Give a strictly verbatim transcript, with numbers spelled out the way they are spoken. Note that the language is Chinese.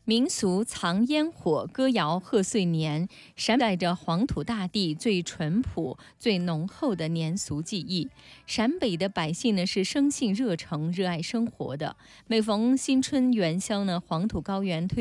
民俗藏烟火，歌谣贺岁年，陕带着黄土大地最淳朴、最浓厚的年俗记忆。陕北的百姓呢是生性热诚、热爱生活的。每逢新春元宵呢，黄土高原推